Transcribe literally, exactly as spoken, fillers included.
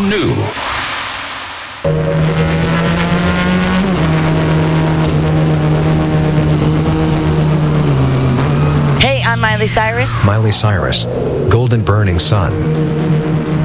brand new. Hey, I'm Miley Cyrus. Miley Cyrus. Golden Burning Sun.